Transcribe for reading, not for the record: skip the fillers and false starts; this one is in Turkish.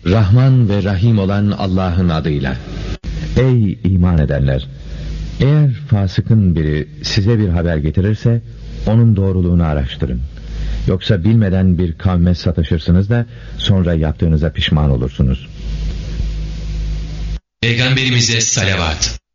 Rahman ve Rahim olan Allah'ın adıyla. Ey iman edenler! Eğer fasıkın biri size bir haber getirirse, onun doğruluğunu araştırın. Yoksa bilmeden bir kavme sataşırsınız da, sonra yaptığınıza pişman olursunuz. Peygamberimize salavat.